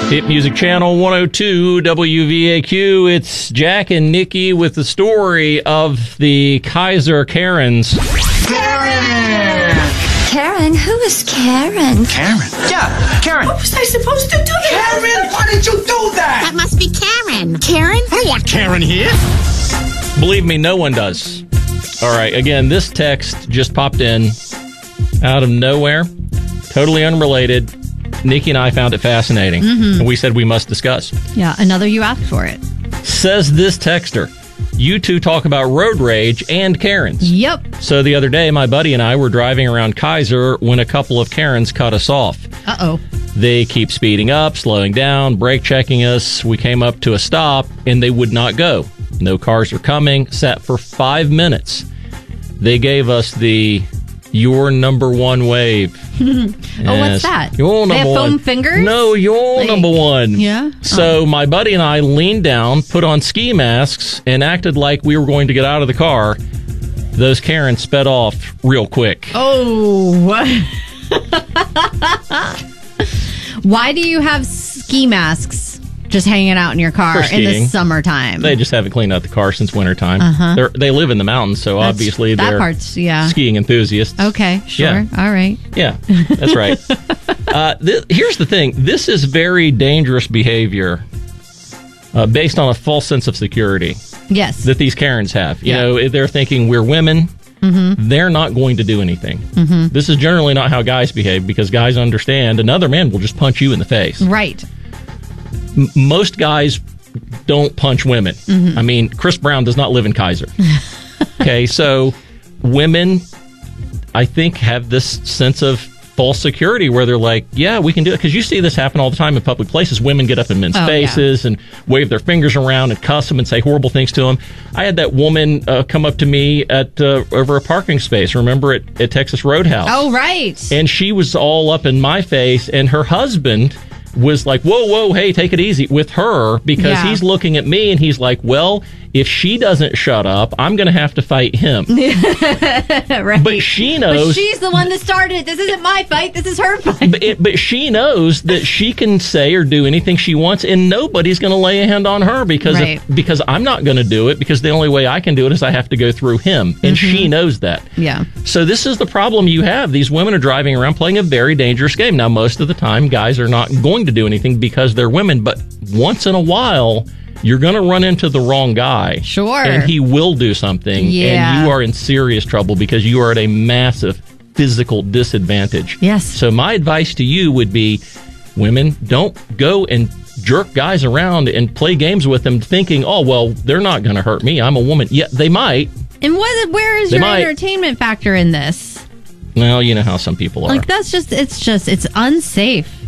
Hit Music Channel 102 WVAQ. It's Jack and Nikki with the story of the Kaiser Karens. Karen? Who is Karen? Karen? Yeah, Karen. What was I supposed to do? Karen, why did you do that? That must be Karen. Karen? I don't want Karen here. Believe me, no one does. All right, again, this text just popped in out of nowhere, totally unrelated. Nikki and I found it fascinating, and we said we must discuss. Yeah, another you asked for it. Says this texter, you two talk about road rage and Karens. Yep. So the other day, my buddy and I were driving around Kaiser when a couple of Karens cut us off. Uh-oh. They keep speeding up, slowing down, brake checking us. We came up to a stop, and they would not go. No cars are coming. Sat for 5 minutes. They gave us the "your number one" wave. Oh, what's that? Your They have number foam one. fingers? No, your number one. Yeah? So my buddy and I leaned down, put on ski masks, and acted like we were going to get out of the car. Those Karens sped off real quick. Oh. Why do you have ski masks just hanging out in your car For in the skiing. summertime? They just haven't cleaned out the car since wintertime. They live in the mountains, so obviously that they're part's, yeah. skiing enthusiasts. Okay, sure. Yeah. All right. Yeah, that's right. Here's the thing. This is very dangerous behavior based on a false sense of security Yes. that these Karens have. You Yeah. know, they're thinking we're women. They're not going to do anything. This is generally not how guys behave because guys understand another man will just punch you in the face. Right. Most guys don't punch women. I mean, Chris Brown does not live in Kaiser. Okay, so women, I think, have this sense of false security where they're like, yeah, we can do it. Because you see this happen all the time in public places. Women get up in men's faces and wave their fingers around and cuss them and say horrible things to them. I had that woman come up to me at over a parking space, remember, at Texas Roadhouse. Oh, right. And she was all up in my face, and her husband was like, whoa, hey, take it easy with her, because he's looking at me and he's like, well, if she doesn't shut up, I'm going to have to fight him. Right. But she knows. But she's the one that started it. This isn't my fight. This is her fight. But she knows that she can say or do anything she wants, and nobody's going to lay a hand on her because because I'm not going to do it, because the only way I can do it is I have to go through him, and she knows that. Yeah. So this is the problem you have. These women are driving around playing a very dangerous game. Now, most of the time, guys are not going to do anything because they're women, but once in a while, you're going to run into the wrong guy. Sure. And he will do something, and you are in serious trouble because you are at a massive physical disadvantage. Yes. So my advice to you would be, women, don't go and jerk guys around and play games with them thinking, oh, well, they're not going to hurt me. I'm a woman. Yeah, they might. And where is your entertainment factor in this? Well, you know how some people are. Like, it's unsafe.